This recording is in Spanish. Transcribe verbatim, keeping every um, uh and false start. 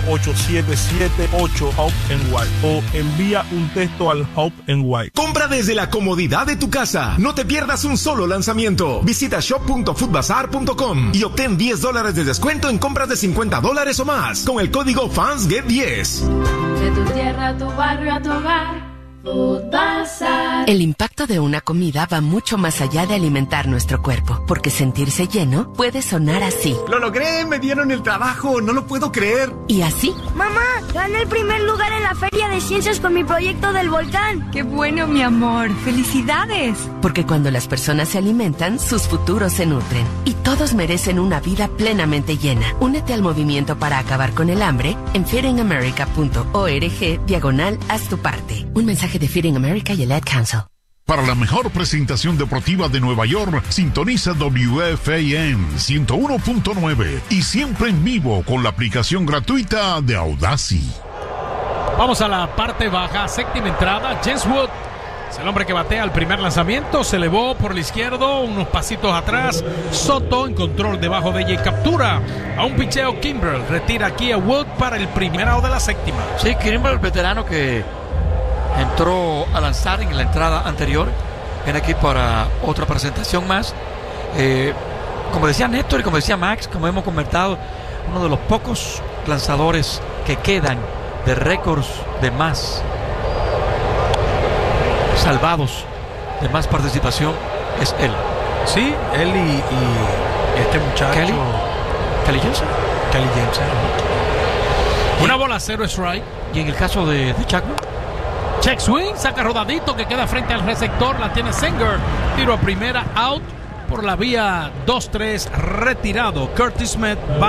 ocho siete siete ocho Hope N Y o envía un texto al Hope N Y. Compra desde la comodidad de tu casa. No te pierdas un solo lanzamiento. Visita shop punto food bazaar punto com y obtén diez dólares de descuento en compras de cincuenta dólares o más con el código Fans Get diez. De tu tierra a tu barrio a tu hogar. Food Bazaar. El impacto de una comida va mucho más allá de alimentar nuestro cuerpo, porque sentirse lleno puede sonar así. ¡Lo logré! ¡Me dieron el trabajo! ¡No lo puedo creer! Y así. ¡Mamá! ¡Gané el primer lugar en la Feria de Ciencias con mi proyecto del volcán! ¡Qué bueno, mi amor! ¡Felicidades! Porque cuando las personas se alimentan, sus futuros se nutren. Y todos merecen una vida plenamente llena. Únete al movimiento para acabar con el hambre en feeding america punto org diagonal haz tu parte. Un mensaje de Feeding America y el Ad Council. Para la mejor presentación deportiva de Nueva York, sintoniza W F A M ciento uno punto nueve y siempre en vivo con la aplicación gratuita de Audacy. Vamos a la parte baja, séptima entrada. James Wood es el hombre que batea el primer lanzamiento. Se elevó por el izquierdo, unos pasitos atrás. Soto en control debajo de ella y captura a un picheo. Kimbrel retira aquí a Wood para el primer out de la séptima. Sí, Kimbrel, el veterano que entró a lanzar en la entrada anterior. Viene aquí para otra presentación más. Eh, como decía Néstor y como decía Max, como hemos comentado, uno de los pocos lanzadores que quedan de récords de más salvados, de más participación, es él. Sí, él y, y este muchacho Kelly, Kelly Jensen. Kelly Jensen. Una bola cero strike. Y en el caso de, de Chapman, check swing, saca rodadito que queda frente al receptor, la tiene Singer, tiro a primera, out por la vía dos tres, retirado Curtis Smith.